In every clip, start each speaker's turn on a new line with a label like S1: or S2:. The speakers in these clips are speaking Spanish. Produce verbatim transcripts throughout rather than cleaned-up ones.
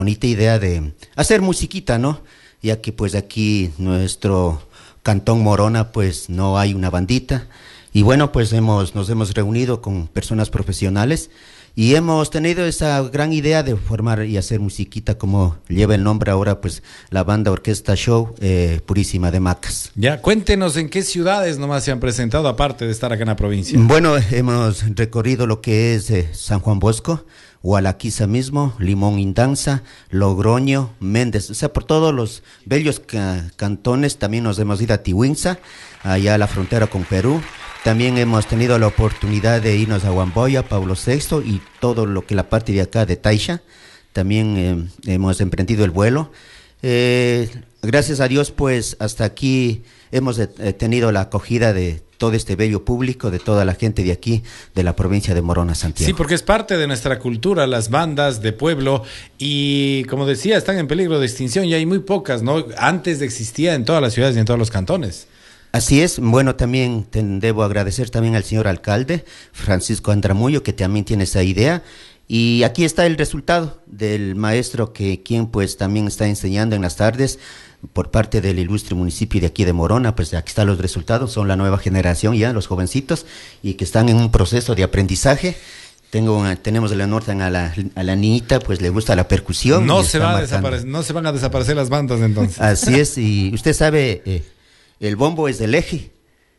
S1: bonita idea de hacer musiquita, ¿no? Ya que pues aquí nuestro Cantón Morona pues no hay una bandita y bueno pues hemos nos hemos reunido con personas profesionales y hemos tenido esa gran idea de formar y hacer musiquita como lleva el nombre ahora pues la banda Orquesta Show eh, Purísima de Macas.
S2: Ya, cuéntenos en qué ciudades nomás se han presentado aparte de estar acá en la provincia.
S1: Bueno, hemos recorrido lo que es eh, San Juan Bosco, Gualaquiza mismo, Limón Indanza, Logroño, Méndez, o sea, por todos los bellos ca cantones. También nos hemos ido a Tihuinza, allá a la frontera con Perú. También hemos tenido la oportunidad de irnos a Huamboya, Pablo sexto y todo lo que la parte de acá de Taisha. También eh, hemos emprendido el vuelo. Eh, gracias a Dios, pues hasta aquí hemos eh, tenido la acogida de todo este bello público, de toda la gente de aquí, de la provincia de Morona, Santiago.
S2: Sí, porque es parte de nuestra cultura, las bandas de pueblo, y como decía, están en peligro de extinción, y hay muy pocas, ¿no? Antes existía en todas las ciudades y en todos los cantones.
S1: Así es. Bueno, también te, debo agradecer también al señor alcalde, Francisco Andramullo, que también tiene esa idea, y aquí está el resultado del maestro que quien pues también está enseñando en las tardes, por parte del ilustre municipio de aquí de Morona. Pues aquí están los resultados, son la nueva generación ya, los jovencitos, y que están en un proceso de aprendizaje. Tengo una, tenemos el honor a la, a la niñita, pues le gusta la percusión.
S2: No se, va a desaparecer, no se van a desaparecer las bandas entonces.
S1: Así es, y usted sabe, eh, el bombo es el eje,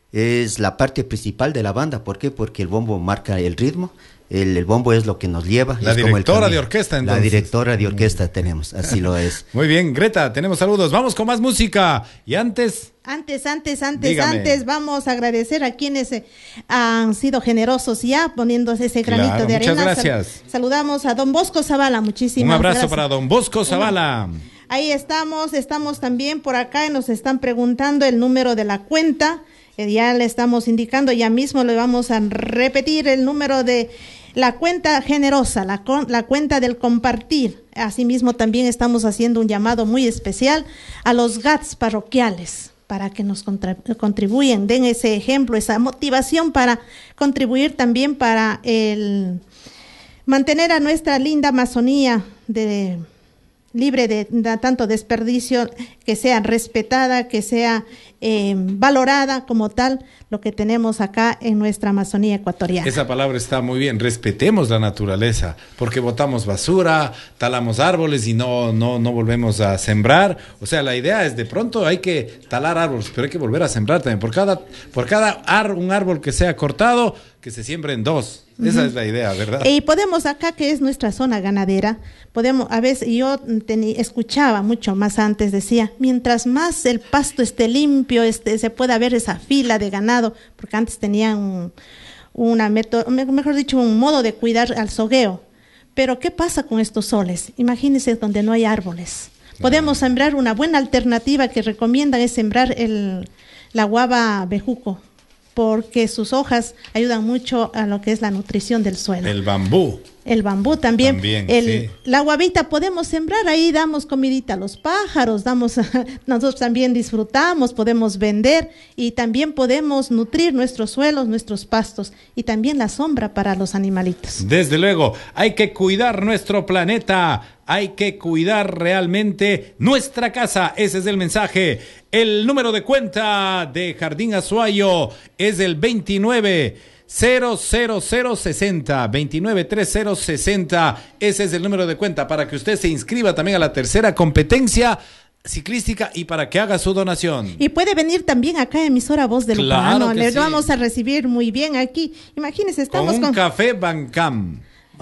S1: es la parte principal de la banda. ¿Por qué? Porque el bombo marca el ritmo. El, el bombo es lo que nos lleva.
S2: La
S1: es
S2: directora
S1: como el
S2: de orquesta, entonces.
S1: La directora de orquesta tenemos, así lo es.
S2: Muy bien, Greta, tenemos saludos. Vamos con más música. Y antes...
S3: Antes, antes, antes,
S2: Dígame.
S3: antes, vamos a agradecer a quienes eh, han sido generosos ya poniéndose ese granito
S2: Claro,
S3: de arena.
S2: muchas gracias.
S3: Sal saludamos a don Bosco Zavala, muchísimas
S2: Un abrazo
S3: gracias.
S2: para don Bosco Zavala.
S3: Ahí estamos, estamos también por acá y nos están preguntando el número de la cuenta. Eh, ya le estamos indicando, ya mismo le vamos a repetir el número de la cuenta generosa, la, con, la cuenta del compartir. Asimismo, también estamos haciendo un llamado muy especial a los G A Ts parroquiales para que nos contribuyen, den ese ejemplo, esa motivación para contribuir también para el mantener a nuestra linda Amazonía de, libre de, de tanto desperdicio, que sea respetada, que sea eh, valorada como tal, lo que tenemos acá en nuestra Amazonía ecuatoriana.
S2: Esa palabra está muy bien, respetemos la naturaleza, porque botamos basura, talamos árboles y no, no, no volvemos a sembrar. O sea, la idea es de pronto hay que talar árboles, pero hay que volver a sembrar también. Por cada, por cada ar, un árbol que sea cortado, que se siembren dos. Esa uh-huh. es la idea, ¿verdad?
S3: Y podemos acá, que es nuestra zona ganadera, podemos, a veces yo tení, escuchaba mucho más antes, decía, mientras más el pasto esté limpio, este, se pueda ver esa fila de ganado, porque antes tenían un, una método, mejor dicho, un modo de cuidar al sogueo. Pero ¿qué pasa con estos soles? Imagínense donde no hay árboles. Podemos sembrar, una buena alternativa que recomiendan es sembrar el, la guava bejuco, porque sus hojas ayudan mucho a lo que es la nutrición del suelo.
S2: El bambú.
S3: El bambú también.
S2: también
S3: el,
S2: sí.
S3: La guavita podemos sembrar, ahí damos comidita a los pájaros, damos, nosotros también disfrutamos, podemos vender y también podemos nutrir nuestros suelos, nuestros pastos y también la sombra para los animalitos.
S2: Desde luego, hay que cuidar nuestro planeta, hay que cuidar realmente nuestra casa, ese es el mensaje. El número de cuenta de Jardín Azuayo es el veintinueve cero cero cero sesenta, veintinueve treinta sesenta. Ese es el número de cuenta para que usted se inscriba también a la tercera competencia ciclística y para que haga su donación.
S3: Y puede venir también acá a emisora Voz del
S2: Claro
S3: Urbano, le
S2: sí.
S3: vamos a recibir muy bien aquí. Imagínense, estamos
S2: con un
S3: con
S2: café Bancam.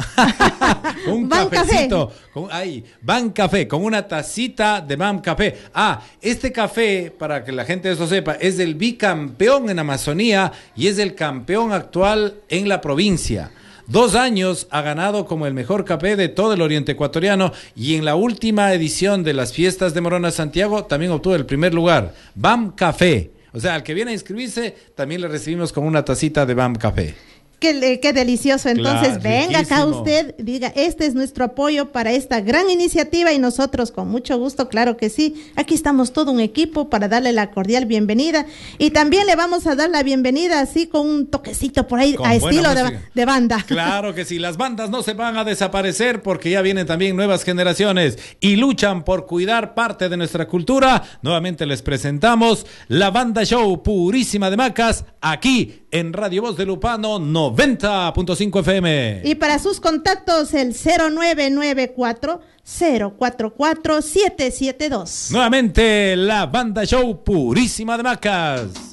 S2: un
S3: Ban
S2: cafecito,
S3: café.
S2: Con, ay, Ban Café, con una tacita de Ban Café. Ah, este café, para que la gente eso sepa, es el bicampeón en Amazonía y es el campeón actual en la provincia. Dos años ha ganado como el mejor café de todo el oriente ecuatoriano y en la última edición de las fiestas de Morona Santiago también obtuvo el primer lugar. Bam Café. O sea, al que viene a inscribirse también le recibimos con una tacita de Bam Café.
S3: Qué, qué delicioso. Entonces,
S2: Claro,
S3: venga acá
S2: riquísimo.
S3: usted, diga, este es nuestro apoyo para esta gran iniciativa y nosotros con mucho gusto, claro que sí. Aquí estamos todo un equipo para darle la cordial bienvenida y también le vamos a dar la bienvenida así con un toquecito por ahí
S2: Con
S3: a
S2: buena
S3: estilo de,
S2: música.
S3: de banda.
S2: Claro que sí, las bandas no se van a desaparecer porque ya vienen también nuevas generaciones y luchan por cuidar parte de nuestra cultura. Nuevamente les presentamos la Banda Show Purísima de Macas aquí en Radio Voz de Lupano noventa punto cinco F M.
S3: Y para sus contactos el cero nueve nueve cuatro cero cuatro cuatro siete siete dos.
S2: Nuevamente la Banda Show Purísima de Macas.